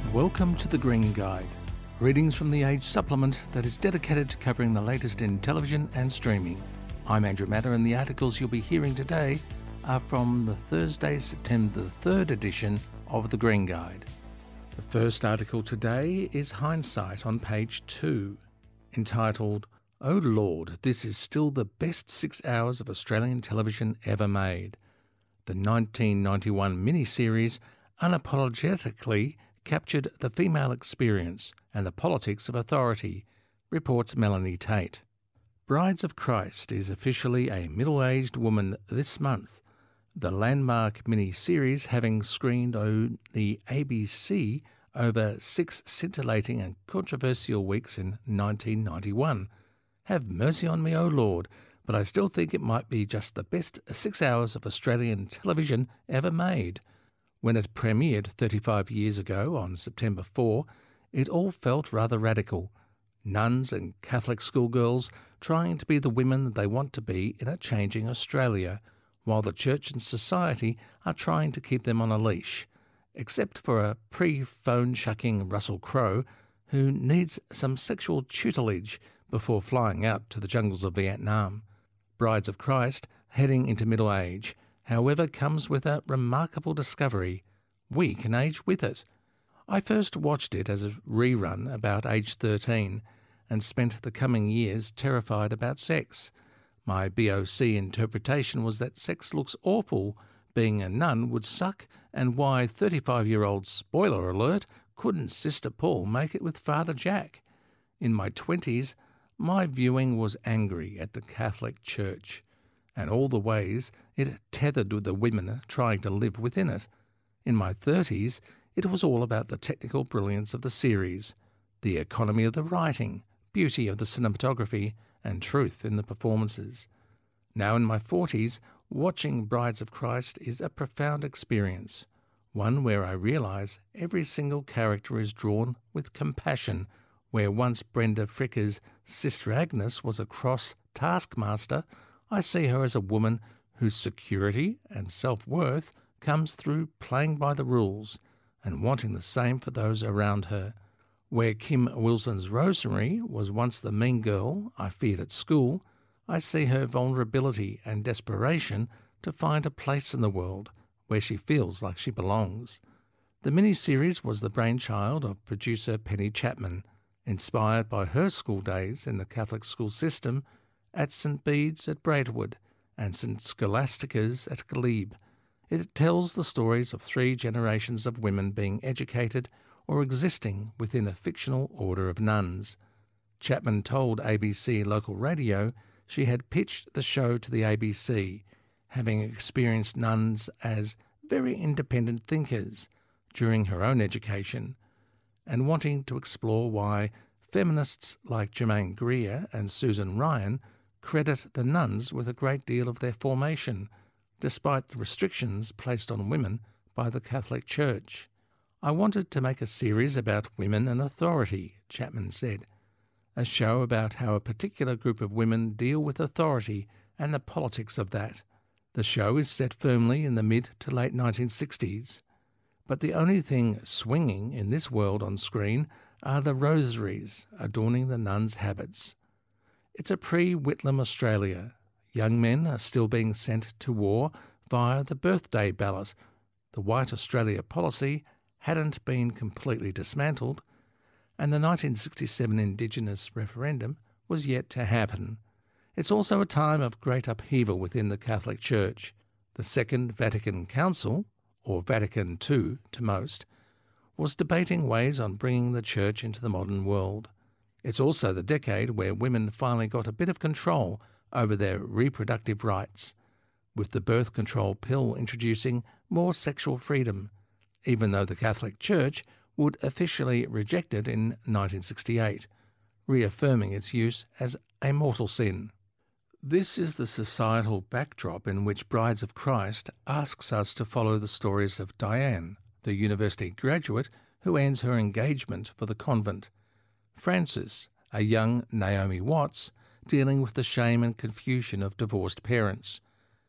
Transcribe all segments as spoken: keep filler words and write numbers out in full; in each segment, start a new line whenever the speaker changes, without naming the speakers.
Welcome to The Green Guide, readings from the Age supplement that is dedicated to covering the latest in television and streaming. I'm Andrew Matter, and the articles you'll be hearing today are from the Thursday, September the third edition of The Green Guide. The first article today is Hindsight on page two, entitled, "Oh Lord, this is still the best six hours of Australian television ever made." The nineteen ninety-one miniseries unapologetically captured the female experience and the politics of authority, reports Melanie Tate. Brides of Christ is officially a middle-aged woman this month, the landmark mini-series having screened on the A B C over six scintillating and controversial weeks in nineteen ninety-one. Have mercy on me, oh Lord, but I still think it might be just the best six hours of Australian television ever made. When it premiered thirty-five years ago on September fourth, it all felt rather radical. Nuns and Catholic schoolgirls trying to be the women they want to be in a changing Australia, while the church and society are trying to keep them on a leash, except for a pre-phone-shucking Russell Crowe who needs some sexual tutelage before flying out to the jungles of Vietnam. Brides of Christ, heading into middle age, however, comes with a remarkable discovery. We can age with it. I first watched it as a rerun about age thirteen and spent the coming years terrified about sex. My B O C interpretation was that sex looks awful, being a nun would suck, and why thirty-five-year-old, spoiler alert, couldn't Sister Paul make it with Father Jack? In my twenties, my viewing was angry at the Catholic Church and all the ways it tethered with the women trying to live within it. In my thirties, it was all about the technical brilliance of the series, the economy of the writing, beauty of the cinematography, and truth in the performances. Now in my forties, watching Brides of Christ is a profound experience, one where I realise every single character is drawn with compassion, where once Brenda Fricker's Sister Agnes was a cross taskmaster, I see her as a woman whose security and self-worth comes through playing by the rules and wanting the same for those around her. Where Kim Wilson's Rosemary was once the mean girl I feared at school, I see her vulnerability and desperation to find a place in the world where she feels like she belongs. The miniseries was the brainchild of producer Penny Chapman, inspired by her school days in the Catholic school system at St Bede's at Braidwood and St Scholastica's at Glebe. It tells the stories of three generations of women being educated or existing within a fictional order of nuns. Chapman told A B C local radio she had pitched the show to the A B C, having experienced nuns as very independent thinkers during her own education, and wanting to explore why feminists like Germaine Greer and Susan Ryan credit the nuns with a great deal of their formation, despite the restrictions placed on women by the Catholic Church. I wanted to make a series about women and authority, Chapman said, a show about how a particular group of women deal with authority and the politics of that. The show is set firmly in the mid to late nineteen sixties, but the only thing swinging in this world on screen are the rosaries adorning the nuns' habits. It's a pre-Whitlam Australia. Young men are still being sent to war via the birthday ballot. The White Australia policy hadn't been completely dismantled, and the nineteen sixty-seven Indigenous referendum was yet to happen. It's also a time of great upheaval within the Catholic Church. The Second Vatican Council, or Vatican Two to most, was debating ways on bringing the Church into the modern world. It's also the decade where women finally got a bit of control over their reproductive rights, with the birth control pill introducing more sexual freedom, even though the Catholic Church would officially reject it in nineteen sixty-eight, reaffirming its use as a mortal sin. This is the societal backdrop in which Brides of Christ asks us to follow the stories of Diane, the university graduate who ends her engagement for the convent; Frances, a young Naomi Watts, dealing with the shame and confusion of divorced parents;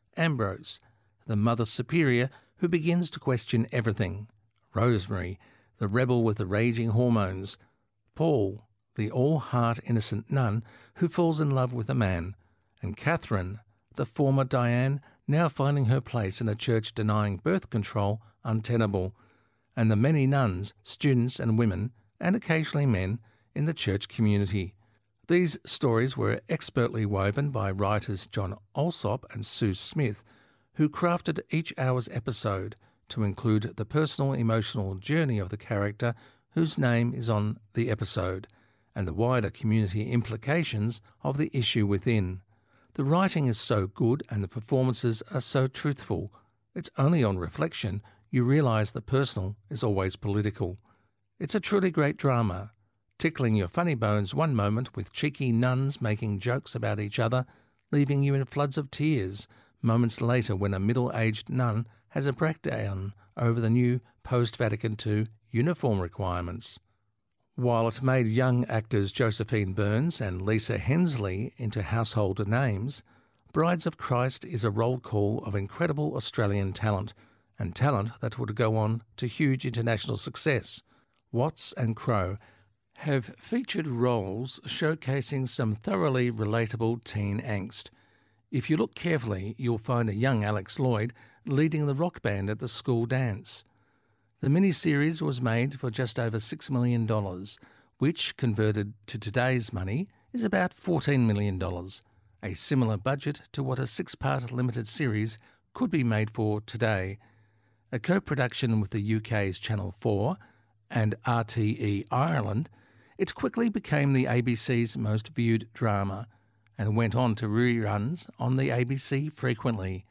Ambrose, the Mother Superior who begins to question everything; Rosemary, the rebel with the raging hormones, Paul, the all-heart innocent nun who falls in love with a man, and Catherine, the former Diane, now finding her place in a church denying birth control untenable, and the many nuns, students and women, and occasionally men, in the church community. These stories were expertly woven by writers John Alsop and Sue Smith, who crafted each hour's episode to include the personal emotional journey of the character whose name is on the episode, and the wider community implications of the issue within. The writing is so good and the performances are so truthful. It's only on reflection you realise the personal is always political. It's a truly great drama, tickling your funny bones one moment with cheeky nuns making jokes about each other, leaving you in floods of tears moments later when a middle-aged nun has a breakdown over the new post-Vatican two uniform requirements. While it made young actors Josephine Burns and Lisa Hensley into household names, Brides of Christ is a roll call of incredible Australian talent, and talent that would go on to huge international success. Watts and Crowe have featured roles showcasing some thoroughly relatable teen angst. If you look carefully, you'll find a young Alex Lloyd leading the rock band at the school dance. The miniseries was made for just over six million dollars, which, converted to today's money, is about fourteen million dollars, a similar budget to what a six-part limited series could be made for today. A co-production with the U K's Channel four and R T E Ireland, it quickly became the A B C's most viewed drama and went on to reruns on the A B C frequently.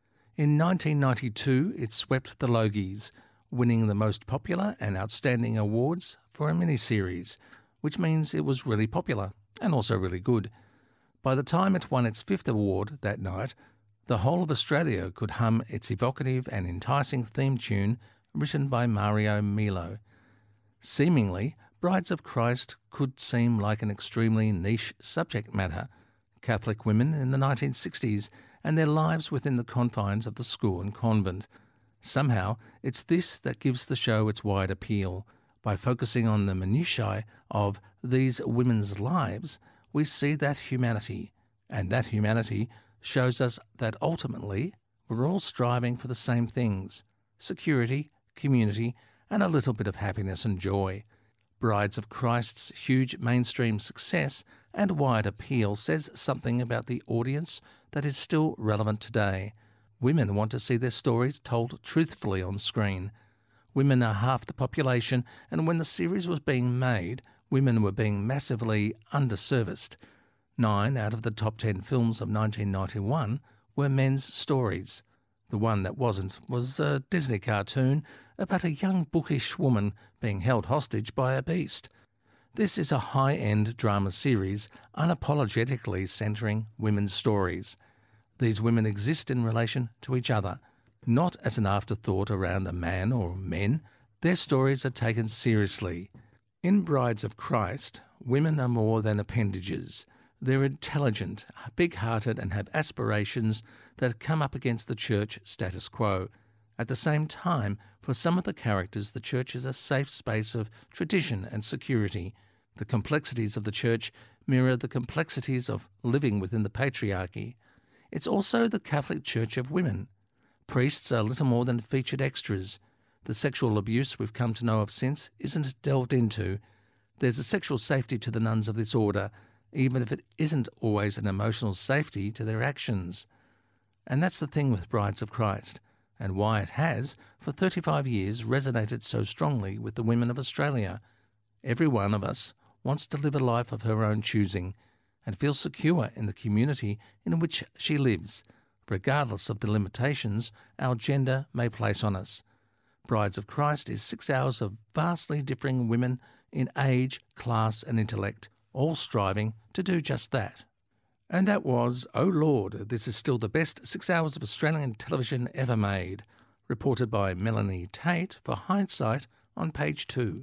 In nineteen ninety-two, it swept the Logies, winning the most popular and outstanding awards for a miniseries, which means it was really popular and also really good. By the time it won its fifth award that night, the whole of Australia could hum its evocative and enticing theme tune written by Mario Milo. Seemingly, Brides of Christ could seem like an extremely niche subject matter, Catholic women in the nineteen sixties and their lives within the confines of the school and convent. Somehow, it's this that gives the show its wide appeal. By focusing on the minutiae of these women's lives, we see that humanity, and that humanity shows us that ultimately we're all striving for the same things: security, community, and a little bit of happiness and joy. Brides of Christ's huge mainstream success and wide appeal says something about the audience that is still relevant today. Women want to see their stories told truthfully on screen. Women are half the population, and when the series was being made, women were being massively underserviced. Nine out of the top ten films of nineteen ninety-one were men's stories. The one that wasn't was a Disney cartoon about a young bookish woman being held hostage by a beast. This is a high-end drama series unapologetically centering women's stories. These women exist in relation to each other, not as an afterthought around a man or men. Their stories are taken seriously. In Brides of Christ, women are more than appendages. They're intelligent, big-hearted, and have aspirations that come up against the church status quo. At the same time, for some of the characters, the church is a safe space of tradition and security. The complexities of the church mirror the complexities of living within the patriarchy. It's also the Catholic Church of women. Priests are little more than featured extras. The sexual abuse we've come to know of since isn't delved into. There's a sexual safety to the nuns of this order, even if it isn't always an emotional safety to their actions. And that's the thing with Brides of Christ, and why it has, for thirty-five years, resonated so strongly with the women of Australia. Every one of us wants to live a life of her own choosing, and feel secure in the community in which she lives, regardless of the limitations our gender may place on us. Brides of Christ is six hours of vastly differing women in age, class and intellect, all striving to do just that. And that was, oh Lord, this is still the best six hours of Australian television ever made, reported by Melanie Tate for Hindsight on page two.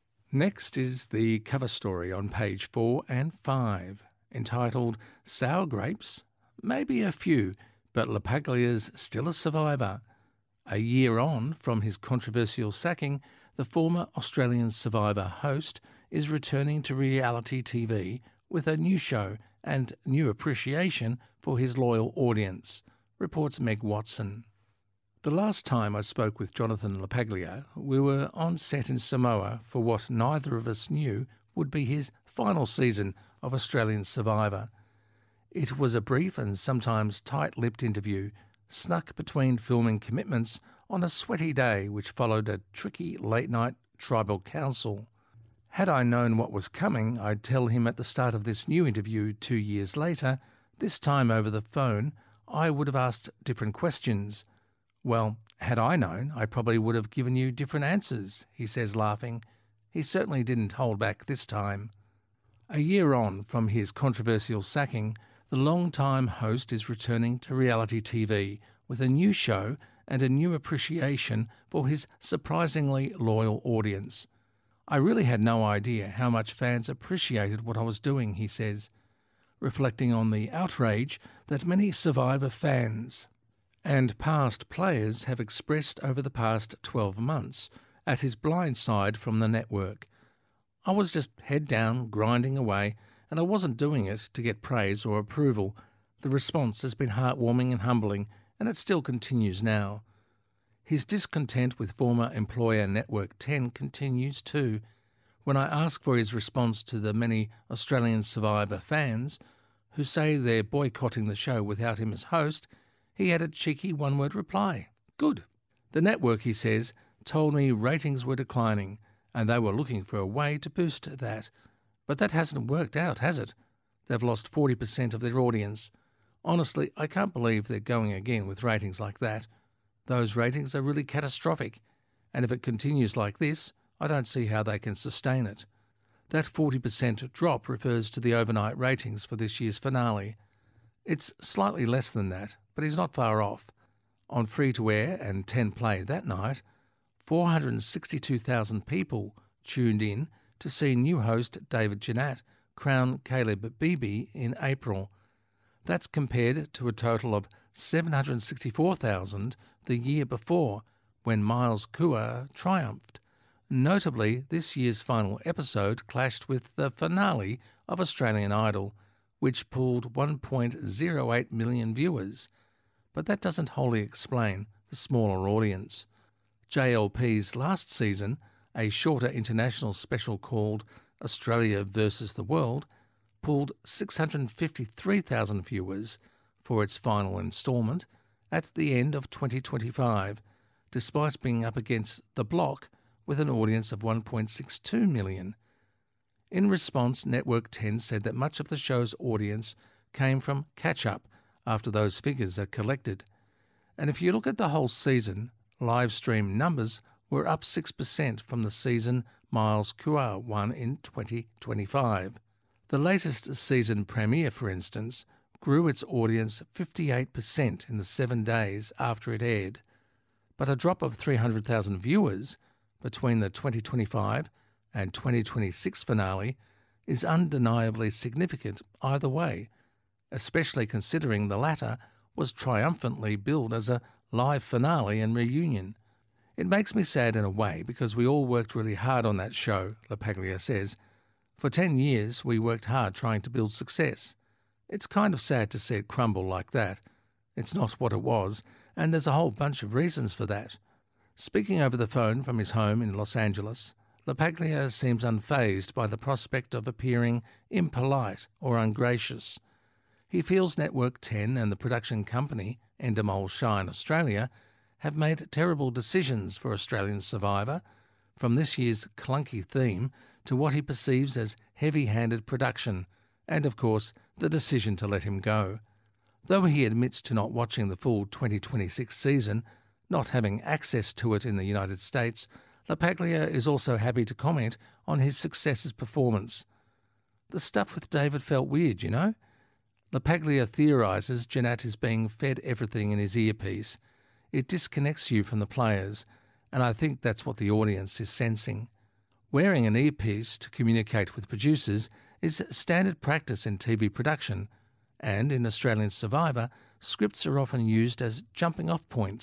Next is the cover story on page four and five, entitled Sour Grapes, Maybe a Few, but LaPaglia's Still a Survivor. A year on from his controversial sacking, the former Australian Survivor host is returning to reality T V with a new show and new appreciation for his loyal audience, reports Meg Watson. The last time I spoke with Jonathan LaPaglia, we were on set in Samoa for what neither of us knew would be his final season of Australian Survivor. It was a brief and sometimes tight-lipped interview, snuck between filming commitments on a sweaty day which followed a tricky late-night tribal council. Had I known what was coming, I'd tell him at the start of this new interview two years later, this time over the phone, I would have asked different questions. Well, had I known, I probably would have given you different answers, he says, laughing. He certainly didn't hold back this time. A year on from his controversial sacking, the long-time host is returning to reality T V with a new show and a new appreciation for his surprisingly loyal audience. I really had no idea how much fans appreciated what I was doing, he says, reflecting on the outrage that many Survivor fans and past players have expressed over the past twelve months at his blindside from the network. I was just head down, grinding away, and I wasn't doing it to get praise or approval. The response has been heartwarming and humbling, and it still continues now. His discontent with former employer Network ten continues too. When I ask for his response to the many Australian Survivor fans who say they're boycotting the show without him as host, he had a cheeky one-word reply. Good. The network, he says, told me ratings were declining and they were looking for a way to boost that. But that hasn't worked out, has it? They've lost forty percent of their audience. Honestly, I can't believe they're going again with ratings like that. Those ratings are really catastrophic, and if it continues like this, I don't see how they can sustain it. That forty percent drop refers to the overnight ratings for this year's finale. It's slightly less than that, but he's not far off. On free-to-air and ten play that night, four hundred sixty-two thousand people tuned in to see new host David Jeanette crown Caleb Beebe in April. That's compared to a total of seven hundred sixty-four thousand the year before, when Miles Kua triumphed. Notably, this year's final episode clashed with the finale of Australian Idol, which pulled one point oh eight million viewers. But that doesn't wholly explain the smaller audience. J L P's last season, a shorter international special called Australia versus the World, pulled six hundred fifty-three thousand viewers for its final instalment at the end of twenty twenty-five, despite being up against The Block with an audience of one point six two million. In response, Network ten said that much of the show's audience came from catch-up after those figures are collected. And if you look at the whole season, live stream numbers were up six percent from the season Miles Kua won in twenty twenty-five. The latest season premiere, for instance, grew its audience fifty-eight percent in the seven days after it aired. But a drop of three hundred thousand viewers between the twenty twenty-five and twenty twenty-six finale is undeniably significant either way, especially considering the latter was triumphantly billed as a live finale and reunion. It makes me sad in a way because we all worked really hard on that show, LaPaglia says. For ten years we worked hard trying to build success. It's kind of sad to see it crumble like that. It's not what it was, and there's a whole bunch of reasons for that. Speaking over the phone from his home in Los Angeles, LaPaglia seems unfazed by the prospect of appearing impolite or ungracious. He feels Network ten and the production company, Endemol Shine Australia, have made terrible decisions for Australian Survivor, from this year's clunky theme to what he perceives as heavy-handed production, and of course the decision to let him go. Though he admits to not watching the full twenty twenty-six season, not having access to it in the United States, LaPaglia is also happy to comment on his successor's performance. The stuff with David felt weird, you know? LaPaglia theorises Jeanette is being fed everything in his earpiece. It disconnects you from the players, and I think that's what the audience is sensing. Wearing an earpiece to communicate with producers is standard practice in T V production, and in Australian Survivor, scripts are often used as jumping-off points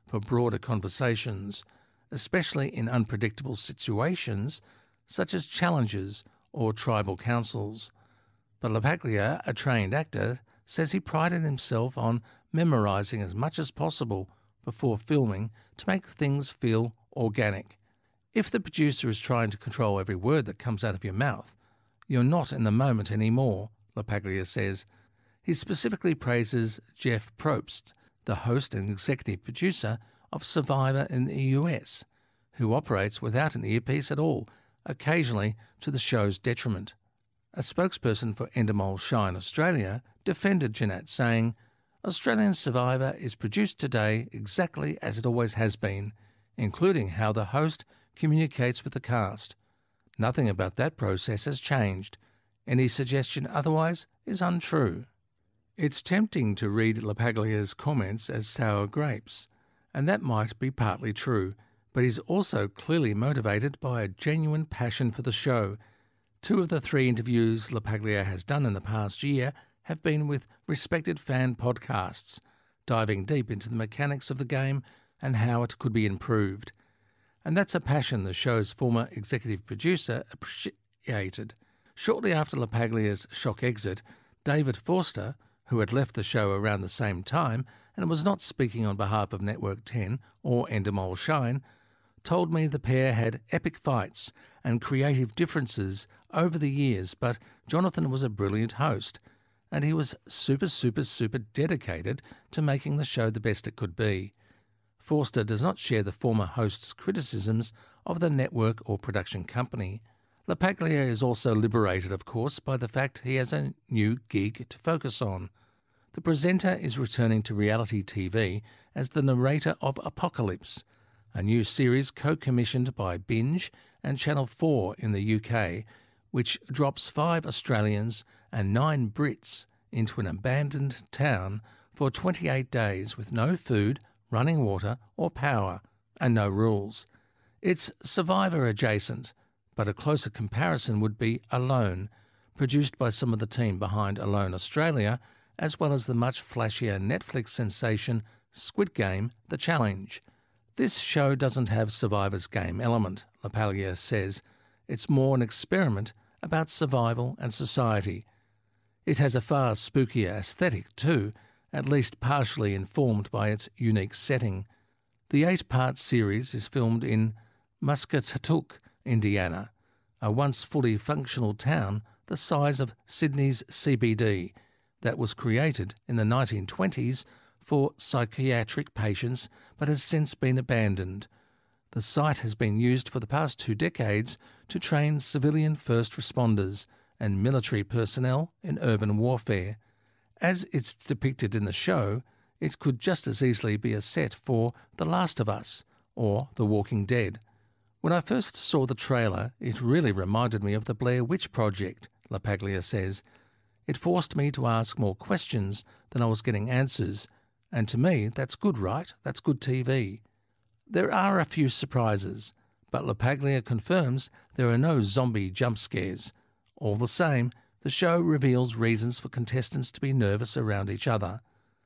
for broader conversations, especially in unpredictable situations such as challenges or tribal councils. But LaPaglia, a trained actor, says he prided himself on memorising as much as possible before filming to make things feel organic. If the producer is trying to control every word that comes out of your mouth, you're not in the moment anymore, LaPaglia says. He specifically praises Jeff Probst, the host and executive producer of Survivor in the U S, who operates without an earpiece at all, occasionally to the show's detriment. A spokesperson for Endemol Shine Australia defended Jeanette, saying, "Australian Survivor is produced today exactly as it always has been, including how the host communicates with the cast. Nothing about that process has changed. Any suggestion otherwise is untrue." It's tempting to read LaPaglia's comments as sour grapes, and that might be partly true, but he's also clearly motivated by a genuine passion for the show. Two of the three interviews LaPaglia has done in the past year have been with respected fan podcasts, diving deep into the mechanics of the game and how it could be improved. And that's a passion the show's former executive producer appreciated. Shortly after LaPaglia's shock exit, David Forster, who had left the show around the same time and was not speaking on behalf of Network ten or Endemol Shine, told me the pair had epic fights and creative differences over the years, but Jonathan was a brilliant host, and he was super, super, super dedicated to making the show the best it could be. Forster does not share the former host's criticisms of the network or production company. LaPaglia is also liberated, of course, by the fact he has a new gig to focus on. The presenter is returning to reality T V as the narrator of Apocalypse, a new series co-commissioned by Binge and Channel four in the U K, which drops five Australians and nine Brits into an abandoned town for twenty-eight days with no food, running water or power, and no rules. It's Survivor adjacent, but a closer comparison would be Alone, produced by some of the team behind Alone Australia, as well as the much flashier Netflix sensation Squid Game: The Challenge. This show doesn't have Survivor's game element, LaPaglia says. It's more an experiment about survival and society. It has a far spookier aesthetic too, at least partially informed by its unique setting. The eight-part series is filmed in Muscatatuck, Indiana, a once fully functional town the size of Sydney's C B D that was created in the nineteen twenties for psychiatric patients but has since been abandoned. The site has been used for the past two decades to train civilian first responders and military personnel in urban warfare. As it's depicted in the show, it could just as easily be a set for The Last of Us or The Walking Dead. When I first saw the trailer, it really reminded me of the Blair Witch Project, LaPaglia says. It forced me to ask more questions than I was getting answers, and to me, that's good, right? That's good T V. There are a few surprises, but LaPaglia confirms there are no zombie jump scares. All the same, the show reveals reasons for contestants to be nervous around each other.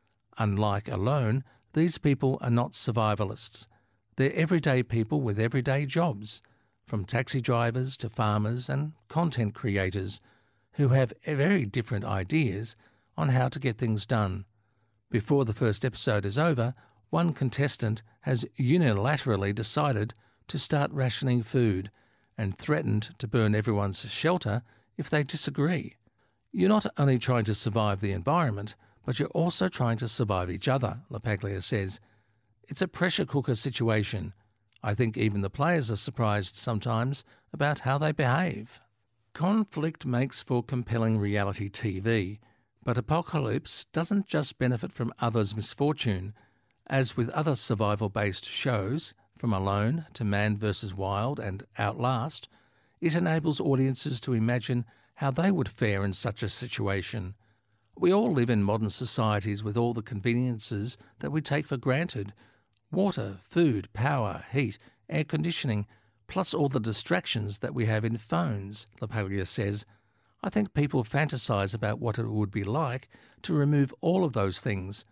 Unlike Alone, these people are not survivalists. They're everyday people with everyday jobs, from taxi drivers to farmers and content creators, who have very different ideas on how to get things done. Before the first episode is over, one contestant has unilaterally decided to start rationing food and threatened to burn everyone's shelter if they disagree. You're not only trying to survive the environment, but you're also trying to survive each other, LaPaglia says. It's a pressure cooker situation. I think even the players are surprised sometimes about how they behave. Conflict makes for compelling reality T V, but Apocalypse doesn't just benefit from others' misfortune. As with other survival-based shows, from Alone to Man versus. Wild and Outlast, it enables audiences to imagine how they would fare in such a situation. We all live in modern societies with all the conveniences that we take for granted: water, food, power, heat, air conditioning, plus all the distractions that we have in phones, LaPaglia says. I think people fantasize about what it would be like to remove all of those things.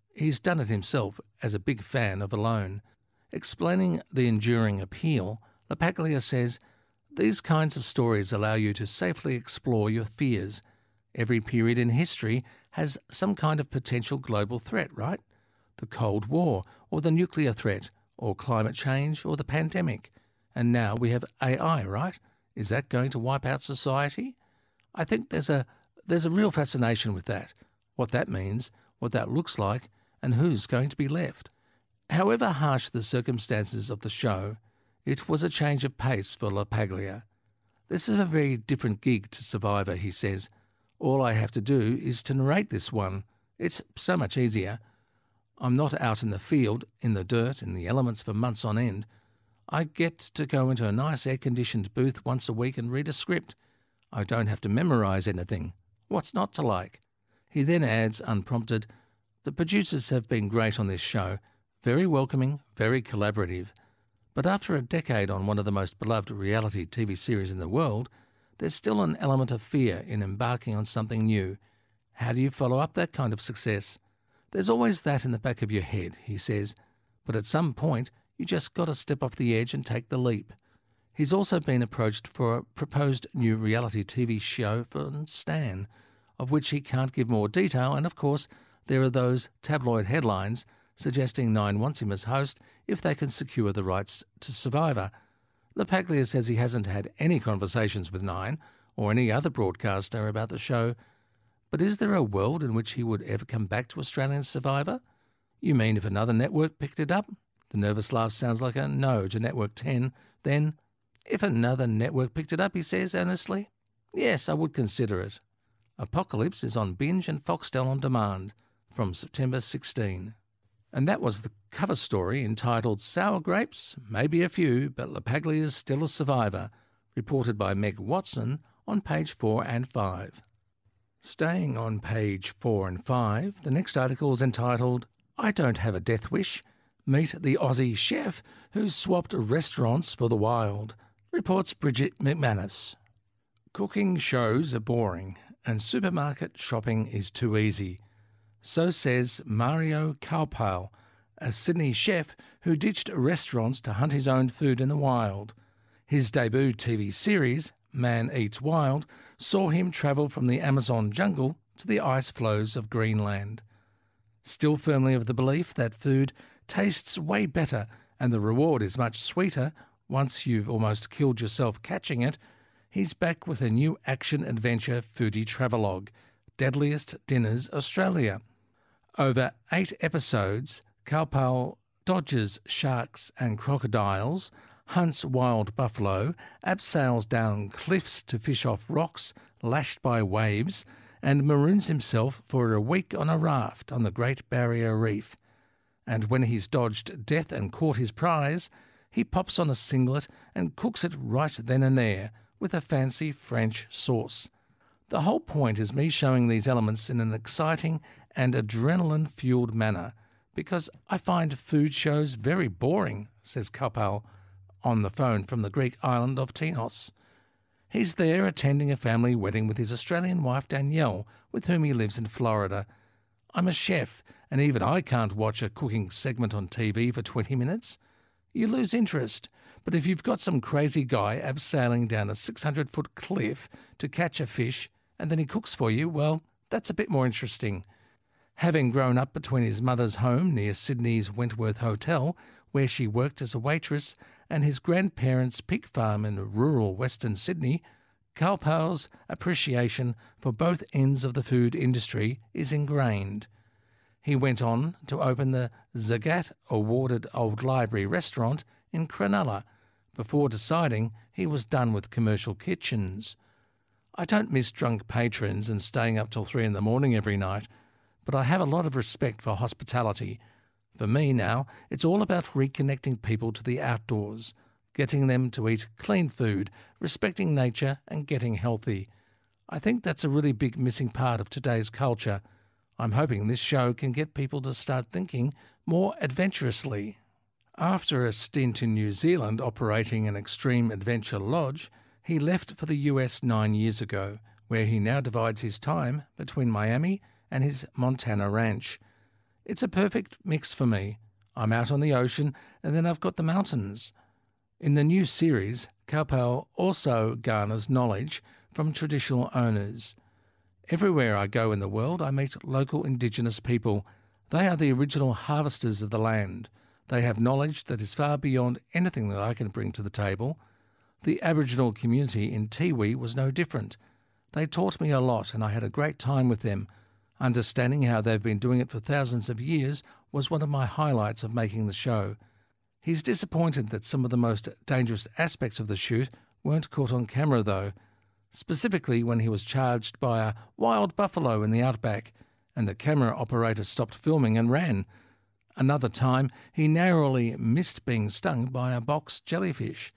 He's done it himself as a big fan of Alone. Explaining the enduring appeal, LaPaglia says, "These kinds of stories allow you to safely explore your fears. Every period in history has some kind of potential global threat, right? The Cold War, or the nuclear threat, or climate change, or the pandemic. And now we have A I, right? Is that going to wipe out society? I think there's a there's a real fascination with that, what that means, what that looks like, and who's going to be left." However harsh the circumstances of the show, it was a change of pace for LaPaglia. "This is a very different gig to Survivor," he says. "All I have to do is to narrate this one. It's so much easier. I'm not out in the field, in the dirt, in the elements for months on end. I get to go into a nice air-conditioned booth once a week and read a script. I don't have to memorise anything. What's not to like?" He then adds, unprompted, "The producers have been great on this show, very welcoming, very collaborative. But after a decade on one of the most beloved reality T V series in the world, there's still an element of fear in embarking on something new. How do you follow up that kind of success? There's always that in the back of your head," he says, "but at some point you just got to step off the edge and take the leap." He's also been approached for a proposed new reality T V show from Stan, of which he can't give more detail, and of course there are those tabloid headlines suggesting Nine wants him as host if they can secure the rights to Survivor. LaPaglia says he hasn't had any conversations with Nine or any other broadcaster about the show, but is there a world in which he would ever come back to Australian Survivor? "You mean if another network picked it up?" The nervous laugh sounds like a no to Network ten. Then, "If another network picked it up," he says earnestly, "yes, I would consider it." Apocalypse is on Binge and Foxtel on demand from September sixteenth. And that was the cover story entitled "Sour Grapes? Maybe a Few, but LaPaglia's Still a Survivor," reported by Meg Watson on page four and five. Staying on page four and five, the next article is entitled "I Don't Have a Death Wish. Meet the Aussie chef who swapped restaurants for the wild," reports Bridget McManus. Cooking shows are boring and supermarket shopping is too easy. So says Mario Kaupal, a Sydney chef who ditched restaurants to hunt his own food in the wild. His debut T V series, Man Eats Wild, saw him travel from the Amazon jungle to the ice floes of Greenland. Still firmly of the belief that food tastes way better and the reward is much sweeter once you've almost killed yourself catching it, he's back with a new action-adventure foodie travelogue, Deadliest Dinners Australia. Over eight episodes, Kaupal dodges sharks and crocodiles, hunts wild buffalo, abseils down cliffs to fish off rocks lashed by waves, and maroons himself for a week on a raft on the Great Barrier Reef. And when he's dodged death and caught his prize, he pops on a singlet and cooks it right then and there with a fancy French sauce. The whole point is me showing these elements in an exciting and adrenaline-fueled manner, because I find food shows very boring, says Kaupal on the phone from the Greek island of Tinos. He's there attending a family wedding with his Australian wife Danielle, with whom he lives in Florida. "I'm a chef, and even I can't watch a cooking segment on T V for twenty minutes. You lose interest. But if you've got some crazy guy abseiling down a six hundred foot cliff to catch a fish, and then he cooks for you, well, that's a bit more interesting." Having grown up between his mother's home near Sydney's Wentworth Hotel, where she worked as a waitress, and his grandparents' pig farm in rural Western Sydney, Kaupal's appreciation for both ends of the food industry is ingrained. He went on to open the Zagat awarded Old Library restaurant in Cronulla before deciding he was done with commercial kitchens. "I don't miss drunk patrons and staying up till three in the morning every night, but I have a lot of respect for hospitality. For me now, it's all about reconnecting people to the outdoors, getting them to eat clean food, respecting nature and getting healthy. I think that's a really big missing part of today's culture. I'm hoping this show can get people to start thinking more adventurously." After a stint in New Zealand operating an extreme adventure lodge, he left for the U S nine years ago, where he now divides his time between Miami and his Montana ranch. It's a perfect mix for me. I'm out on the ocean, and then I've got the mountains. In the new series, Kaupau also garners knowledge from traditional owners. Everywhere I go in the world, I meet local Indigenous people. They are the original harvesters of the land. They have knowledge that is far beyond anything that I can bring to the table. The Aboriginal community in Tiwi was no different. They taught me a lot, and I had a great time with them. Understanding how they've been doing it for thousands of years was one of my highlights of making the show. He's disappointed that some of the most dangerous aspects of the shoot weren't caught on camera, though, specifically when he was charged by a wild buffalo in the outback, and the camera operator stopped filming and ran. Another time, he narrowly missed being stung by a box jellyfish.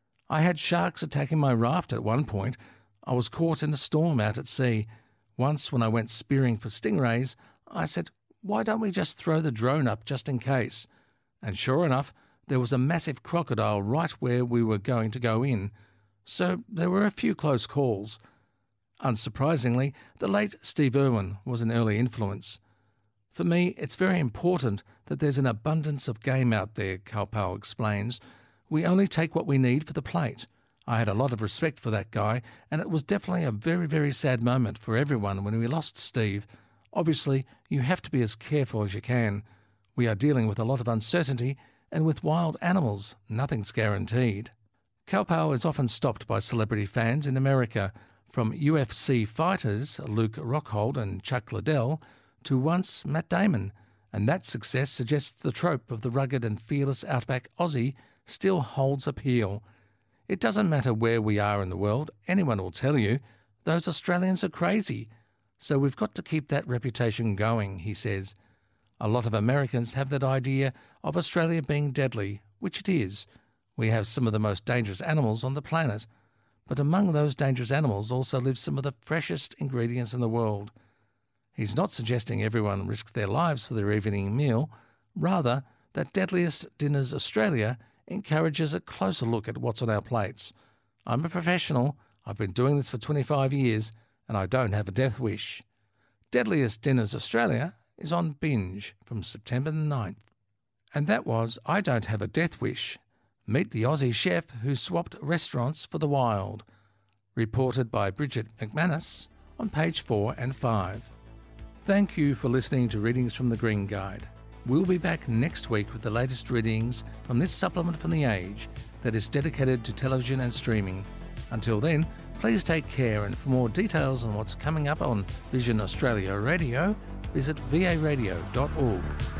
I had sharks attacking my raft at one point. I was caught in a storm out at sea. Once, when I went spearing for stingrays, I said, "Why don't we just throw the drone up just in case?" And sure enough, there was a massive crocodile right where we were going to go in. So there were a few close calls. Unsurprisingly, the late Steve Irwin was an early influence. For me, it's very important that there's an abundance of game out there, Kaupau explains. We only take what we need for the plate. I had a lot of respect for that guy, and it was definitely a very, very sad moment for everyone when we lost Steve. Obviously, you have to be as careful as you can. We are dealing with a lot of uncertainty, and with wild animals, nothing's guaranteed. Kaupau is often stopped by celebrity fans in America, from U F C fighters Luke Rockhold and Chuck Liddell to once Matt Damon, and that success suggests the trope of the rugged and fearless outback Aussie still holds appeal. It doesn't matter where we are in the world, anyone will tell you, those Australians are crazy. So we've got to keep that reputation going, he says. A lot of Americans have that idea of Australia being deadly, which it is. We have some of the most dangerous animals on the planet. But among those dangerous animals also live some of the freshest ingredients in the world. He's not suggesting everyone risks their lives for their evening meal. Rather, that Deadliest Dinners Australia encourages a closer look at what's on our plates. I'm a professional, I've been doing this for twenty-five years, and I don't have a death wish. Deadliest Dinners Australia is on Binge from September the ninth. And that was I Don't Have a Death Wish. Meet the Aussie chef who swapped restaurants for the wild. Reported by Bridget McManus on page four and five. Thank you for listening to Readings from the Green Guide. We'll be back next week with the latest readings from this supplement from The Age that is dedicated to television and streaming. Until then, please take care, and for more details on what's coming up on Vision Australia Radio, visit v a radio dot org.